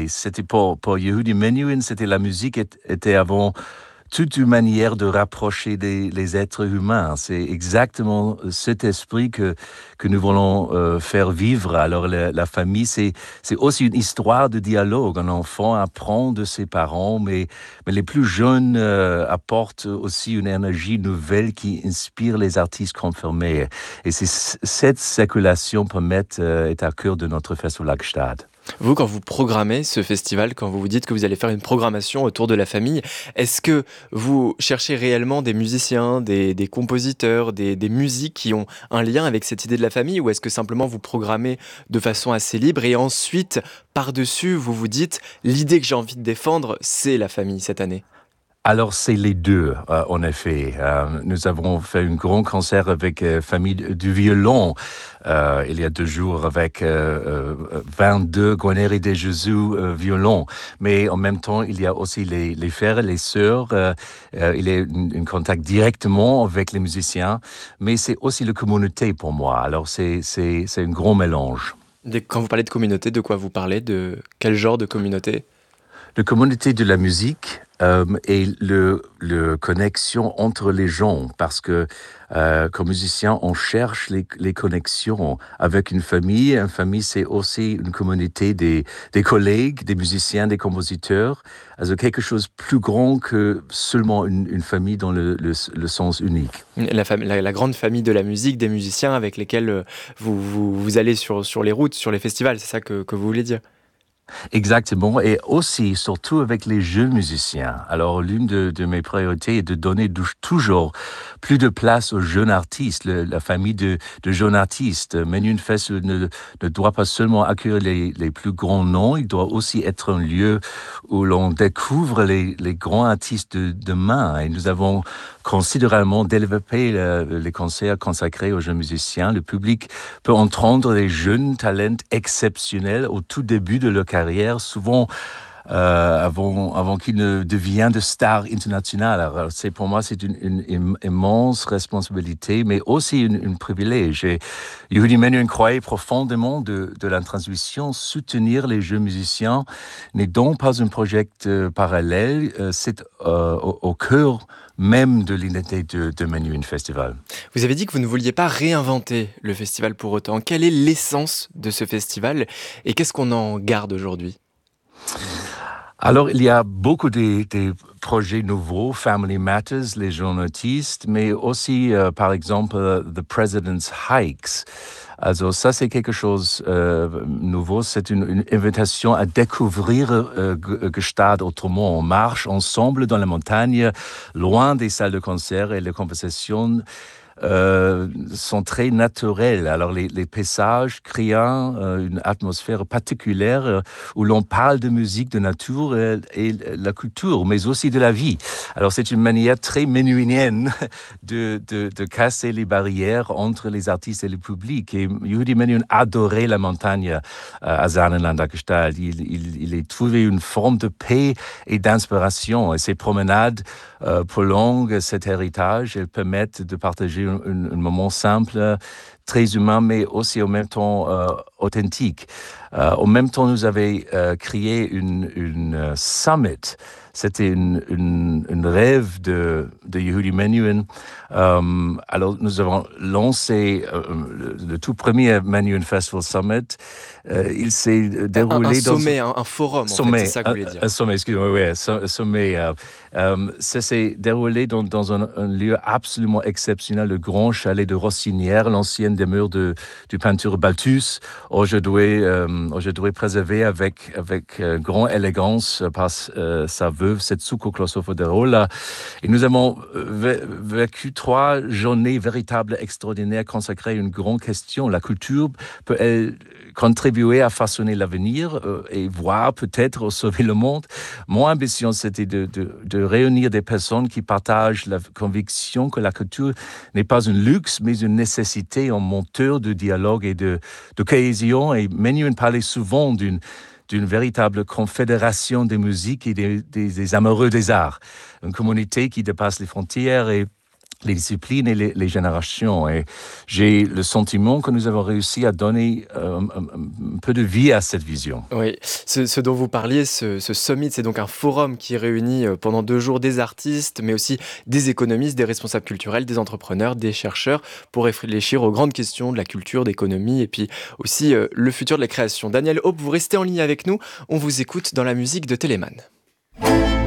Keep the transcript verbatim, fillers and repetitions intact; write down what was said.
Et c'était pour, pour Yehudi Menuhin, c'était la musique est- était avant toute une manière de rapprocher des, les êtres humains. C'est exactement cet esprit que, que nous voulons euh, faire vivre. Alors la, la famille, c'est, c'est aussi une histoire de dialogue. Un enfant apprend de ses parents, mais, mais les plus jeunes euh, apportent aussi une énergie nouvelle qui inspire les artistes confirmés. Et c'est cette circulation permet, euh, est à cœur de notre festival Lagstad. Vous, quand vous programmez ce festival, quand vous vous dites que vous allez faire une programmation autour de la famille, est-ce que vous cherchez réellement des musiciens, des, des compositeurs, des, des musiques qui ont un lien avec cette idée de la famille, ou est-ce que simplement vous programmez de façon assez libre et ensuite, par-dessus, vous vous dites, l'idée que j'ai envie de défendre, c'est la famille cette année? Alors, c'est les deux, euh, en effet. Euh, nous avons fait un grand concert avec euh, Famille du Violon euh, il y a deux jours avec euh, euh, vingt-deux Guarneri de Jésus euh, violons. Mais en même temps, il y a aussi les, les frères et les sœurs. Euh, euh, il y a un contact directement avec les musiciens. Mais c'est aussi la communauté pour moi. Alors, c'est, c'est, c'est un grand mélange. Des- Quand vous parlez de communauté, de quoi vous parlez? De quel genre de communauté? La communauté de la musique euh, et le, le connexion entre les gens, parce que euh, comme musicien, on cherche les, les connexions avec une famille. Une famille, c'est aussi une communauté des, des collègues, des musiciens, des compositeurs. Also quelque chose de plus grand que seulement une, une famille dans le, le, le sens unique. La, fam- la, la grande famille de la musique, des musiciens avec lesquels euh, vous, vous, vous allez sur, sur les routes, sur les festivals, c'est ça que, que vous voulez dire? Exactement, et aussi, surtout avec les jeunes musiciens. Alors, l'une de, de mes priorités est de donner dou- toujours plus de place aux jeunes artistes, le- la famille de, de jeunes artistes. Menuhin Fest ne, ne doit pas seulement accueillir les, les plus grands noms, il doit aussi être un lieu où l'on découvre les, les grands artistes de demain. Et nous avons considérablement développé le- les concerts consacrés aux jeunes musiciens. Le public peut entendre les jeunes talents exceptionnels au tout début de leur carrière, souvent euh, avant, avant qu'ils ne deviennent de stars internationales. Alors, c'est, pour moi, c'est une, une, im- immense responsabilité, mais aussi une, une privilège. Et Yehudi Menuhin croyait profondément de, de la transmission. Soutenir les jeunes musiciens n'est donc pas un projet euh, parallèle, euh, c'est euh, au, au cœur même de l'unité de, de Menuhin Festival. Vous avez dit que vous ne vouliez pas réinventer le festival pour autant. Quelle est l'essence de ce festival et qu'est-ce qu'on en garde aujourd'hui? Alors, il y a beaucoup de, de projets nouveaux, Family Matters, les jeunes autistes, mais aussi, euh, par exemple, euh, The President's Hikes. Also, ça, c'est quelque chose euh, nouveau. C'est une, une invitation à découvrir euh, G- Gstaad autrement. On marche ensemble dans la montagne, loin des salles de concert et les conversations euh, sont très naturels. Alors les, les paysages créent euh, une atmosphère particulière euh, où l'on parle de musique, de nature euh, et la culture, mais aussi de la vie. Alors c'est une manière très menuhinienne de, de, de casser les barrières entre les artistes et le public. Et Yehudi Menuhin adorait la montagne euh, à Saarland Gestalt. Il, il, il a trouvé une forme de paix et d'inspiration. Et ces promenades euh, prolongent cet héritage. Elles permettent de partager un, un, un moment simple, très humain, mais aussi en même temps euh, authentique. Euh, en même temps, nous avons euh, créé une, une uh, summit. C'était une, une, une rêve de, de Yehudi Menuhin. Euh, alors, nous avons lancé euh, le, le tout premier Menuhin Festival Summit. Euh, il s'est Un, un déroulé dans sommet, un, un forum en fait, c'est sommet, ça que vous un, voulez dire. un sommet, excusez-moi, oui, un sommet. Euh, euh, ça s'est déroulé dans, dans un, un lieu absolument exceptionnel, le grand chalet de Rossinière, l'ancienne demeure de, du peinture Balthus, aujourd'hui, euh, aujourd'hui préservé avec, avec euh, grande élégance par euh, sa veuve, Setsuko Closofoderola. Et nous avons vé- vécu trois journées véritables, extraordinaires, consacrées à une grande question. La culture peut-elle contribuer à façonner l'avenir euh, et voir peut-être sauver le monde? Mon ambition, c'était de, de, de réunir des personnes qui partagent la conviction que la culture n'est pas un luxe, mais une nécessité, un moteur de dialogue et de, de cohésion. Et Menuhin parlait souvent d'une d'une véritable confédération des musiques et des, des, des amoureux des arts. Une communauté qui dépasse les frontières et les disciplines et les, les générations. Et j'ai le sentiment que nous avons réussi à donner euh, un, un, un peu de vie à cette vision. Oui, ce, ce dont vous parliez, ce, ce summit, c'est donc un forum qui réunit euh, pendant deux jours des artistes, mais aussi des économistes, des responsables culturels, des entrepreneurs, des chercheurs, pour réfléchir aux grandes questions de la culture, d'économie, et puis aussi euh, le futur de la création. Daniel Hope, vous restez en ligne avec nous, on vous écoute dans la musique de Téléman.